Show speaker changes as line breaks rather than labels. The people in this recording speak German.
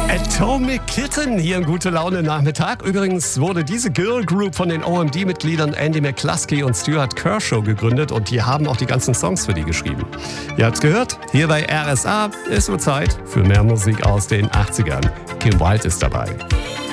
Atomic Kitten hier im Gute Laune Nachmittag. Übrigens wurde diese Girl Group von den OMD-Mitgliedern Andy McCluskey und Stuart Kershaw gegründet und die haben auch die ganzen Songs für die geschrieben. Ihr habt's gehört, hier bei RSA ist nur Zeit für mehr Musik aus den 80ern. Kim Wilde ist dabei.